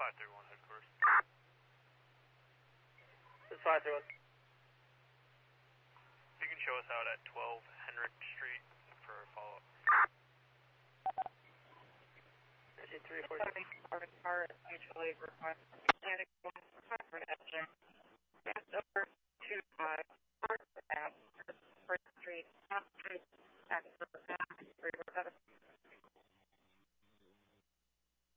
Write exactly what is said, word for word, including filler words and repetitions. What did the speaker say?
five three one headquarters. This is five three one. You can show us out at twelve Henrik Street for a follow-up. three forty. Car mutually request static for an engine. That's over two five.